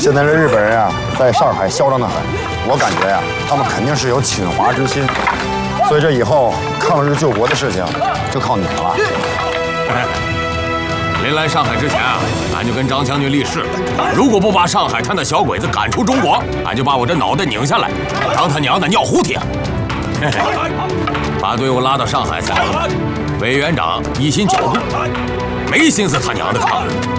现在这日本人啊，在上海嚣张得很，我感觉呀，他们肯定是有侵华之心，所以这以后抗日救国的事情就靠你们了。 临来上海之前啊，俺就跟张将军立誓，如果不把上海滩的小鬼子赶出中国，俺就把我这脑袋拧下来，当他娘的尿壶铁。把队伍拉到上海才，委员长一心剿共，没心思他娘的抗日。